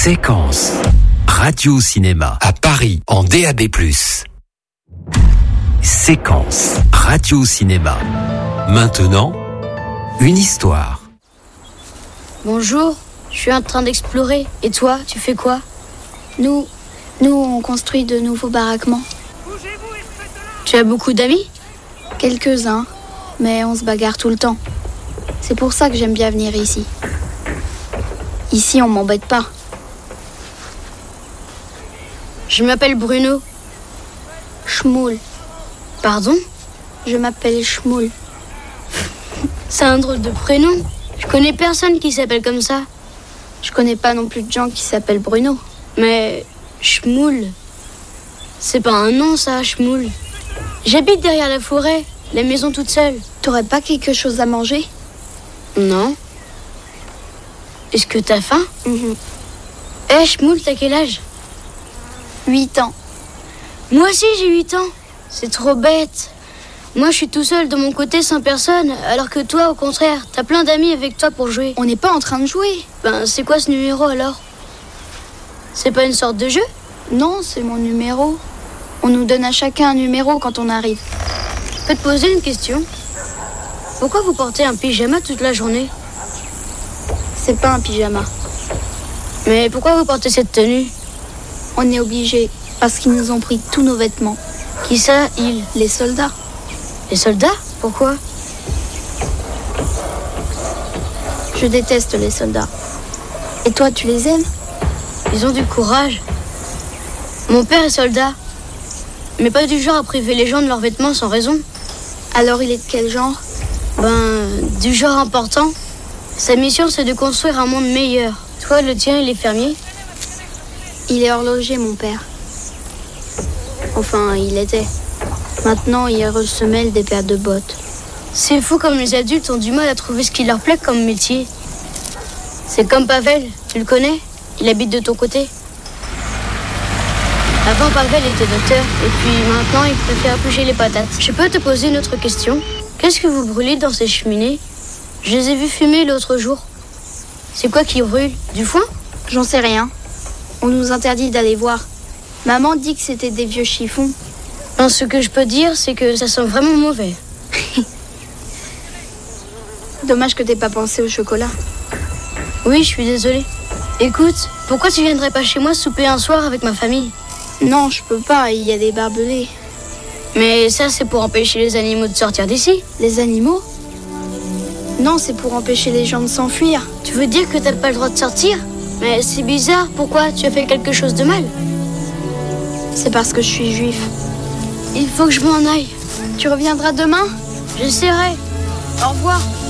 Séquence radio-cinéma à Paris en DAB+. Séquence radio-cinéma. Maintenant, une histoire. Bonjour, je suis en train d'explorer. Et toi, tu fais quoi? Nous, on construit de nouveaux baraquements. Tu as beaucoup d'amis? Quelques-uns, mais on se bagarre tout le temps. C'est pour ça que j'aime bien venir ici. Ici, on m'embête pas. Je m'appelle Bruno. Schmoul. Pardon? Je m'appelle Schmoul. C'est un drôle de prénom. Je connais personne qui s'appelle comme ça. Je connais pas non plus de gens qui s'appellent Bruno. Mais Schmoul, c'est pas un nom ça, Schmoul. J'habite derrière la forêt, la maison toute seule. T'aurais pas quelque chose à manger? Non. Est-ce que t'as faim? Eh, Schmoul, t'as quel âge? 8 ans. Moi aussi j'ai 8 ans. C'est trop bête. Moi je suis tout seul de mon côté sans personne, alors que toi au contraire, t'as plein d'amis avec toi pour jouer. On n'est pas en train de jouer. Ben c'est quoi ce numéro alors? C'est pas une sorte de jeu? Non, c'est mon numéro. On nous donne à chacun un numéro quand on arrive. Je peux te poser une question? Pourquoi vous portez un pyjama toute la journée? C'est pas un pyjama. Mais pourquoi vous portez cette tenue? On est obligé, parce qu'ils nous ont pris tous nos vêtements. Qui ça, ils? Les soldats. Les soldats? Pourquoi? Je déteste les soldats. Et toi, tu les aimes? Ils ont du courage. Mon père est soldat, mais pas du genre à priver les gens de leurs vêtements sans raison. Alors il est de quel genre? Ben, du genre important. Sa mission, c'est de construire un monde meilleur. Toi, le tien, il est fermier? Il est horloger, mon père. Enfin, il était. Maintenant, il ressemelle des paires de bottes. C'est fou comme les adultes ont du mal à trouver ce qui leur plaît comme métier. C'est comme Pavel, tu le connais? Il habite de ton côté. Avant, Pavel était docteur, et puis maintenant, il préfère bouger les patates. Je peux te poser une autre question? Qu'est-ce que vous brûlez dans ces cheminées? Je les ai vus fumer l'autre jour. C'est quoi qui brûle? Du foin? J'en sais rien. On nous interdit d'aller voir. Maman dit que c'était des vieux chiffons. Ben, ce que je peux dire, c'est que ça sent vraiment mauvais. Dommage que t'aies pas pensé au chocolat. Oui, je suis désolée. Écoute, pourquoi tu viendrais pas chez moi souper un soir avec ma famille? Non, je peux pas, il y a des barbelés. Mais ça, c'est pour empêcher les animaux de sortir d'ici. Les animaux? Non, c'est pour empêcher les gens de s'enfuir. Tu veux dire que t'as pas le droit de sortir? Mais c'est bizarre, pourquoi? Tu as fait quelque chose de mal? C'est parce que je suis juif. Il faut que je m'en aille. Tu reviendras demain? J'essaierai. Au revoir.